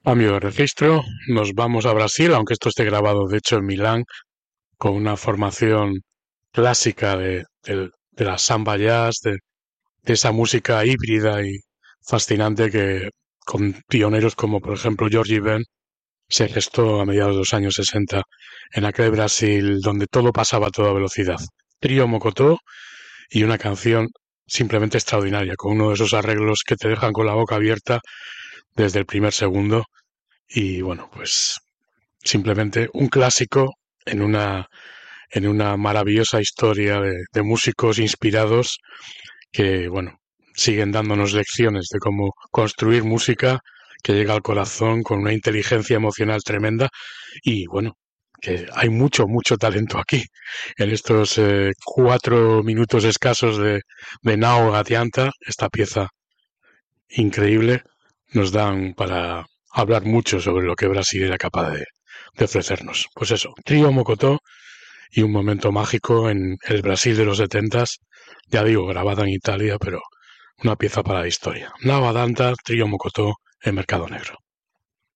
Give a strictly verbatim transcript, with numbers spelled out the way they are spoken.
Cambio de registro, nos vamos a Brasil, aunque esto esté grabado de hecho en Milán, con una formación clásica de, de- de la samba jazz, de, de esa música híbrida y fascinante que con pioneros como por ejemplo Georgie Ben se gestó a mediados de los años sesenta en aquel Brasil donde todo pasaba a toda velocidad. Trío Mocotó y una canción simplemente extraordinaria, con uno de esos arreglos que te dejan con la boca abierta desde el primer segundo. Y bueno, pues simplemente un clásico en una, en una maravillosa historia de, de músicos inspirados que, bueno, siguen dándonos lecciones de cómo construir música que llega al corazón con una inteligencia emocional tremenda y, bueno, que hay mucho, mucho talento aquí. En estos eh, cuatro minutos escasos de, de Nao Gatianta, esta pieza increíble, nos dan para hablar mucho sobre lo que Brasil era capaz de, de ofrecernos. Pues eso, Trío Mocotó y un momento mágico en el Brasil de los setentas, ya digo, grabada en Italia, pero una pieza para la historia. Nava Danta, Trío Mocotó en Mercado Negro.